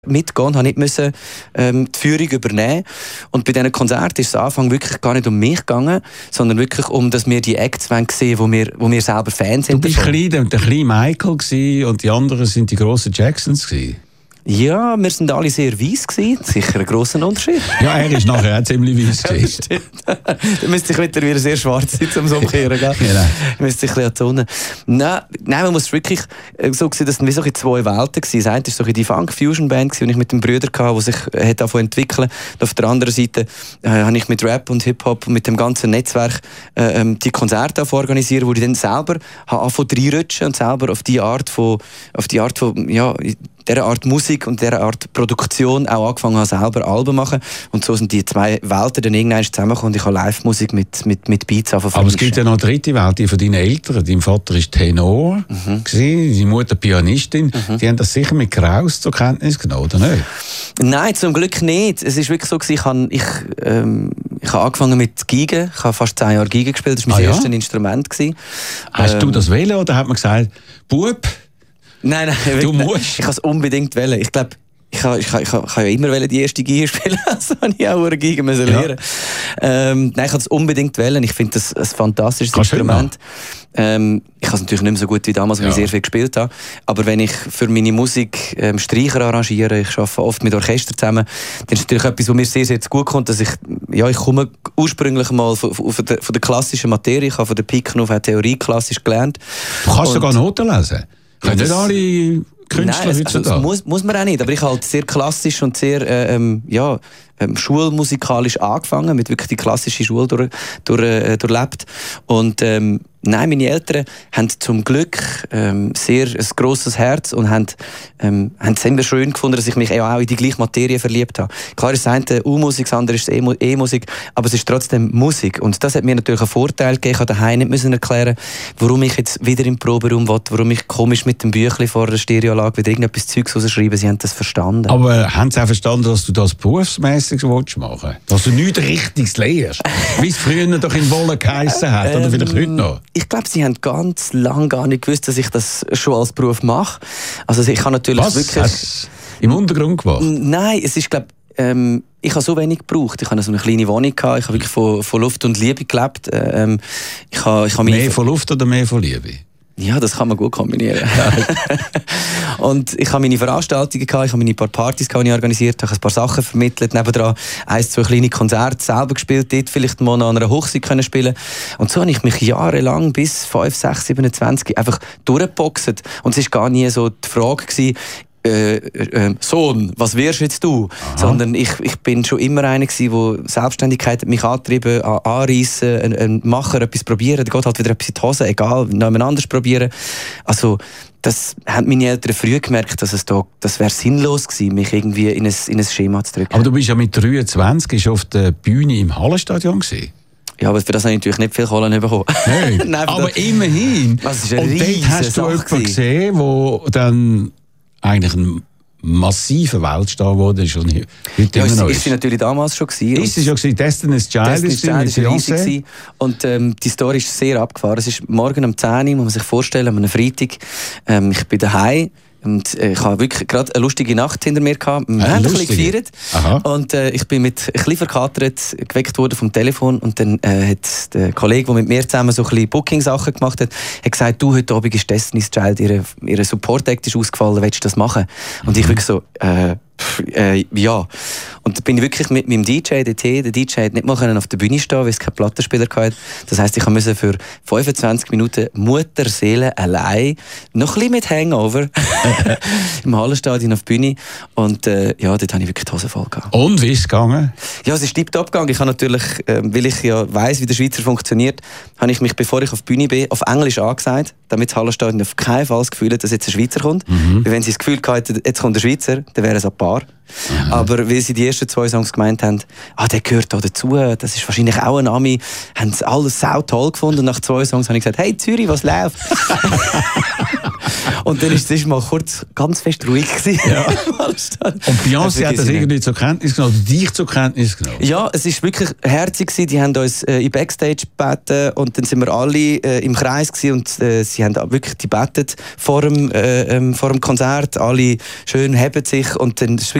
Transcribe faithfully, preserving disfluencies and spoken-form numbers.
mitgehen, habe nicht müssen, ähm, die Führung übernehmen. Und bei diesen Konzerten ist es am Anfang wirklich gar nicht um mich gegangen, sondern wirklich um, dass wir die Acts sehen wollen, wo wir, wo wir selber Fans sind. Du bist klein, der, der kleine Michael gewesen, und die anderen sind die grossen Jacksons gewesen. Ja, wir sind alle sehr weiss gewesen. Sicher ein grosser Unterschied. Ja, er ist nachher auch ziemlich weiss gewesen. Ja, da müsste ich mittlerweile sehr schwarz sein, um es umzukehren. Genau. Da müsste ich ein bisschen an die Sonne. Nein, nein, man muss wirklich so sehen, das waren wie so zwei Welten gewesen. Das eine war so die Funk-Fusion-Band, die ich mit dem Brüder hatte, die sich hat entwickeln. Und auf der anderen Seite äh, habe ich mit Rap und Hip-Hop und mit dem ganzen Netzwerk äh, die Konzerte organisiert, wo ich dann selber angefangen reinrutschen und selber auf die Art von, auf die Art von, ja, dieser Art Musik und dieser Art Produktion auch angefangen habe, selber Alben zu machen. Und so sind die zwei Welten dann irgendwann zusammengekommen und ich habe Live-Musik mit, mit, mit Beats angefangen. Aber es gibt ja noch eine dritte Welt, die von deinen Eltern. Dein Vater war Tenor, mhm. deine Mutter Pianistin. Mhm. Die haben das sicher mit Kraus zur Kenntnis genommen, oder nicht? Nein, zum Glück nicht. Es war wirklich so, ich habe, ich, ähm, ich habe angefangen mit Gigen. Ich habe fast zehn Jahre Gigen gespielt. Das war mein ah, erstes ja? Instrument. Hast ähm, du das wählen oder hat man gesagt, Bub? Nein, nein, du nein, musst. Ich kann es unbedingt wählen. Ich glaube, ich kann, ich, kann, ich, kann, ich kann ja immer die erste Geige spielen, also habe ich auch eine Geige müssen lernen. Ja. Ähm, nein, ich kann es unbedingt wählen. Ich finde das ein fantastisches Kannst Instrument. Ähm, ich kann es natürlich nicht mehr so gut wie damals, weil ja. ich sehr viel gespielt habe. Aber wenn ich für meine Musik ähm, Streicher arrangiere, ich arbeite oft mit Orchester zusammen, dann ist natürlich etwas, was mir sehr, sehr gut kommt, dass ich, ja, ich komme ursprünglich mal von, von, der, von der klassischen Materie, ich habe von der Pike auf auch Theorie klassisch gelernt. Du kannst sogar Noten lesen. Können nicht alle Künstler Nein, also, also muss, muss man auch nicht, aber ich habe halt sehr klassisch und sehr äh, ähm, ja, ähm, schulmusikalisch angefangen, mit wirklich die klassische Schule durch, durch, äh, durchlebt. Und ähm, nein, meine Eltern haben zum Glück ähm, sehr ein grosses Herz und haben, ähm, haben es immer schön gefunden, dass ich mich auch in die gleiche Materie verliebt habe. Klar ist das eine U-Musik, das andere ist E-Musik, aber es ist trotzdem Musik. Und das hat mir natürlich einen Vorteil gegeben. Ich musste daheim nicht müssen erklären, warum ich jetzt wieder im Proberaum will, warum ich komisch mit dem Büchlein vor der Stereoanlage wieder irgendetwas Zeugs rausschreibe. Sie haben das verstanden. Aber haben Sie auch verstanden, dass du das berufsmässig machen willst? Dass du nichts Richtiges lehrst? Wie es früher doch in Wolle geheissen hat, oder vielleicht heute noch? Ich glaube, sie haben ganz lange gar nicht gewusst, dass ich das schon als Beruf mache. Also ich habe natürlich Was? wirklich... Hast du im Untergrund gemacht? Nein, es ist, glaube ähm, ich habe so wenig gebraucht. Ich hatte so eine kleine Wohnung gehabt. Ich habe wirklich von, von Luft und Liebe gelebt. Ähm, ich habe, ich habe mehr von Luft oder mehr von Liebe? Ja, das kann man gut kombinieren. Und ich habe meine Veranstaltungen gehabt, ich habe meine paar Partys gehabt, die ich organisiert habe, ich habe ein paar Sachen vermittelt, nebendran ein, zwei kleine Konzerte selber gespielt, dort vielleicht mal noch an einer Hochzeit können spielen. Und so habe ich mich jahrelang bis fünf, sechs, siebenundzwanzig einfach durchgeboxt. Und es war gar nie so die Frage gewesen, Äh, äh, Sohn, was wirst jetzt du? Aha. Sondern ich, ich bin schon immer einer gewesen, wo Selbstständigkeit mich antrieben, an, anreissen, ein, ein Macher, etwas probieren, dann geht halt wieder etwas in die Hose, egal, noch jemand anderes probieren. Also, das haben meine Eltern früh gemerkt, dass es da, das wäre sinnlos gewesen, mich irgendwie in ein, in ein Schema zu drücken. Aber du bist ja mit dreiundzwanzig auf der Bühne im Hallenstadion gewesen. Ja, aber für das habe ich natürlich nicht viel Kohlen bekommen. Nein, Nein aber das, immerhin. Das ist eine Und dort hast du jemanden gesehen, der dann eigentlich ein massiver Weltstar geworden ist. Und heute ja, immer noch ist, ist sie natürlich damals schon gewesen. Ist sie schon gewesen? Destiny's Child Destiny's Child war riesig. Und ähm, die Story ist sehr abgefahren. Es ist morgen um zehn Uhr, muss man sich vorstellen, an einem Freitag. Ähm, ich bin daheim. Und äh, ich habe wirklich gerade eine lustige Nacht hinter mir gehabt. Wir haben ein bisschen gefeiert. Aha. Und äh, ich bin mit ein bisschen verkatert geweckt worden vom Telefon. Und dann äh, hat der Kollege, der mit mir zusammen so ein bisschen Booking-Sachen gemacht hat, hat gesagt, du, heute Abend ist Destiny's Child, ihre, ihre Support-Act ist ausgefallen, willst du das machen? Und ich wirklich so, äh, pff, äh, ja. Und dann bin ich wirklich mit meinem D J, der T, der D J hat nicht mal auf der Bühne stehen, weil es keinen Plattenspieler hatte. Das heisst, ich musste für fünfundzwanzig Minuten Mutterseele allein, noch ein bisschen mit Hangover, im Hallenstadion auf der Bühne. Und äh, ja, dort habe ich wirklich die Hose voll gehabt. Und wie ist es gegangen? Ja, es ist tiptop gegangen. Ich habe natürlich, äh, weil ich ja weiss, wie der Schweizer funktioniert, habe ich mich, bevor ich auf die Bühne bin, auf Englisch angesagt, damit das Hallenstadion auf keinen Fall das Gefühl hat, dass jetzt ein Schweizer kommt. Mhm. Weil wenn sie das Gefühl hätten, jetzt kommt der Schweizer, dann wäre es ein Paar. Aha. Aber weil sie die ersten zwei Songs gemeint haben, ah, der gehört da dazu, das ist wahrscheinlich auch ein Ami, haben sie alles sau toll gefunden. Und nach zwei Songs habe ich gesagt, hey Zürich, was läuft? Und dann war es mal kurz ganz fest ruhig gewesen. Ja. Und Beyoncé hat das irgendwie zur Kenntnis genommen, dich zur Kenntnis genommen? Ja, es war wirklich herzig gewesen. Die haben uns äh, im Backstage gebeten und dann sind wir alle äh, im Kreis gewesen und äh, sie haben wirklich die gebetet vor dem, äh, ähm, vor dem Konzert. Alle schön heben sich und dann